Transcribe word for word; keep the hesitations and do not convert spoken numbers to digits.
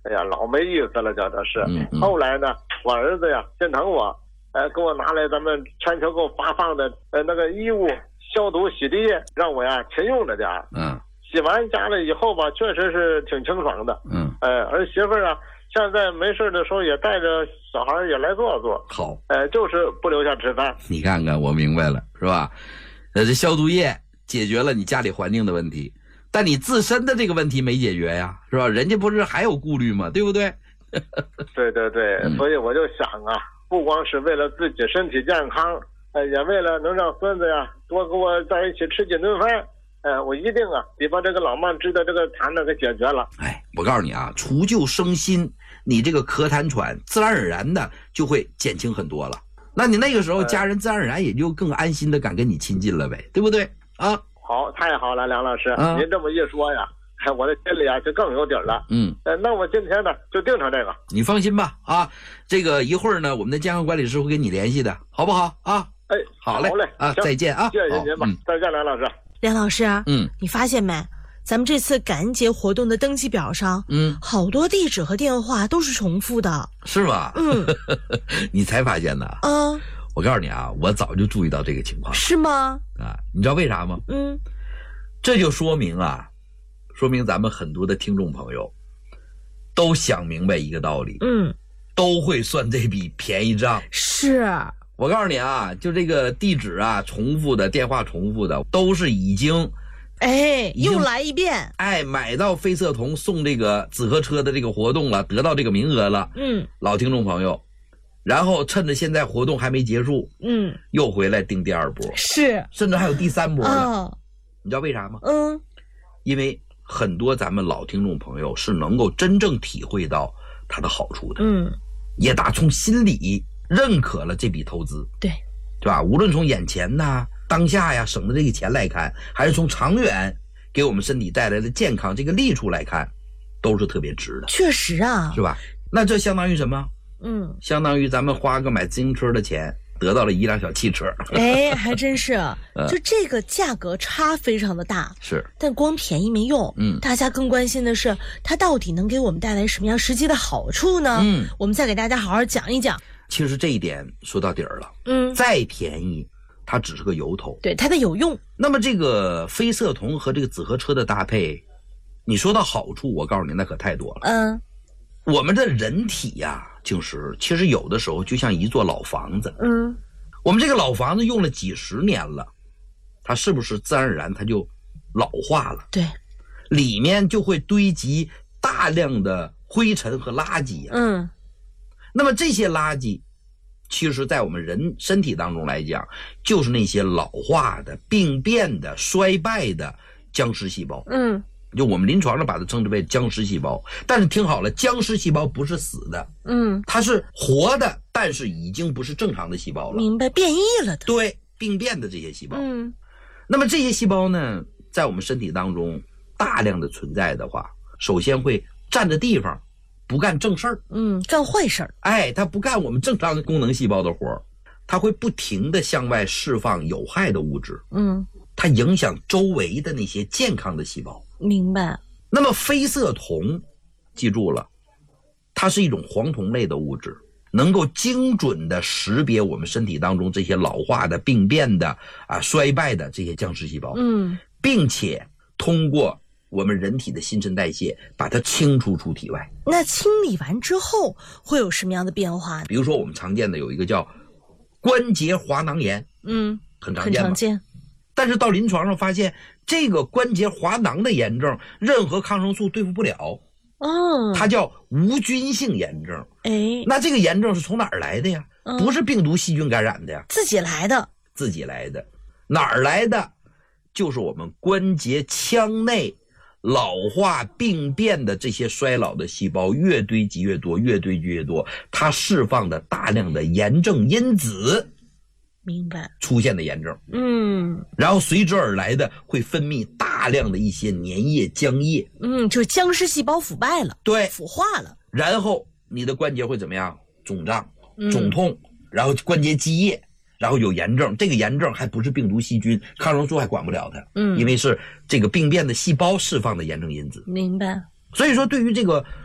哎呀，老没意思了，叫的是。 嗯嗯、 后来呢，我儿子呀心疼我，呃，给我拿来咱们全球给我发放的呃那个衣物消毒洗涤液，让我呀勤用着点。 嗯， 洗完家了以后吧，确实是挺清爽的。 嗯， 呃，儿媳妇啊，现在没事的时候也带着小孩也来坐坐。 好， 呃，就是不留下吃饭。 你看看，我明白了，是吧？呃，这消毒液解决了你家里环境的问题，但你自身的这个问题没解决呀，是吧？人家不是还有顾虑吗？对不对？ 对对对、嗯，所以我就想啊，不光是为了自己身体健康，呃，也为了能让孙子呀多跟我在一起吃几顿饭，呃，我一定啊得把这个老慢支的这个痰呢给解决了。 哎，我告诉你啊，除旧生新，你这个咳痰喘自然而然的就会减轻很多了。那你那个时候家人自然而然也就更安心的敢跟你亲近了呗，对不对啊？ 好，太好了，梁老师、 啊、 您这么一说呀，我的心里啊就更有底了。 嗯， 呃，那我今天呢就定成这个。 你放心吧啊，这个一会儿呢我们的健康管理师会跟你联系的，好不好啊？ 哎， 好嘞， 好嘞啊，再见啊， 谢谢您吧、嗯、再见，梁老师。 梁老师， 嗯， 你发现没？咱们这次感恩节活动的登记表上， 嗯， 好多地址和电话都是重复的， 是吗？ 嗯， 你才发现的？ 嗯， 我告诉你啊，我早就注意到这个情况。 是吗？ 啊，你知道为啥吗？ 嗯， 这就说明啊，说明咱们很多的听众朋友都想明白一个道理， 嗯， 都会算这笔便宜账。 是。 我告诉你啊，就这个地址啊，重复的电话重复的，都是已经。 哎，又来一遍！ 哎，买到非色酮送这个紫河车的这个活动了，得到这个名额了。 嗯， 老听众朋友，然后趁着现在活动还没结束， 嗯， 又回来订第二波， 是， 甚至还有第三波呢。 哦、 你知道为啥吗？ 嗯， 因为很多咱们老听众朋友是能够真正体会到它的好处的， 嗯， 也打从心里认可了这笔投资， 对， 对吧？无论从眼前呐。当下呀，省的这个钱来看，还是从长远给我们身体带来的健康这个利处来看，都是特别值的。 确实啊， 是吧？那这相当于什么？ 嗯， 相当于咱们花个买自行车的钱，得到了一辆小汽车。 哎，还真是，就这个价格差非常的大， 是， 但光便宜没用。 嗯， 大家更关心的是，它到底能给我们带来什么样实际的好处呢？ 嗯， 我们再给大家好好讲一讲。 其实这一点说到底儿了， 嗯， 再便宜。它只是个由头， 对它的有用。 那么这个非色酮和这个紫河车的搭配，你说到好处，我告诉你那可太多了。 嗯， 我们的人体呀、啊，就是其实有的时候就像一座老房子。 嗯， 我们这个老房子用了几十年了，它是不是自然而然它就老化了？ 对， 里面就会堆积大量的灰尘和垃圾啊。 嗯， 那么这些垃圾。其实在我们人身体当中来讲，就是那些老化的、病变的、衰败的僵尸细胞。 嗯， 就我们临床上把它称之为僵尸细胞。但是听好了，僵尸细胞不是死的， 嗯， 它是活的，但是已经不是正常的细胞了。 明白，变异了的。 对，病变的这些细胞。 嗯， 那么这些细胞呢，在我们身体当中大量的存在的话，首先会占着地方。不干正事儿， 嗯，干坏事儿。 哎，他不干我们正常功能细胞的活儿，他会不停的向外释放有害的物质， 嗯， 它影响周围的那些健康的细胞。 明白。 那么非色酮，记住了，它是一种黄酮类的物质，能够精准的识别我们身体当中这些老化的、病变的、啊衰败的这些僵尸细胞， 嗯， 并且通过。我们人体的新陈代谢把它清除出体外。 那清理完之后会有什么样的变化？ 比如说我们常见的有一个叫关节滑囊炎， 嗯， 很常见吧， 很常见。 但是到临床上发现，这个关节滑囊的炎症，任何抗生素对付不了。 哦， 它叫无菌性炎症。 哎， 那这个炎症是从哪儿来的呀？ 嗯、 不是病毒细菌感染的呀， 自己来的。 自己来的，哪儿来的？就是我们关节腔内。老化病变的这些衰老的细胞越堆积越多，越堆积越多，它释放的大量的炎症因子， 明白？ 出现的炎症， 嗯， 然后随之而来的会分泌大量的一些粘液、浆液， 嗯，就是僵尸细胞腐败了， 对， 腐化了， 然后你的关节会怎么样？肿胀、 嗯、 肿痛，然后关节积液。然后有炎症，这个炎症还不是病毒细菌，抗生素还管不了它， 嗯， 因为是这个病变的细胞释放的炎症因子。 明白。 所以说，对于这个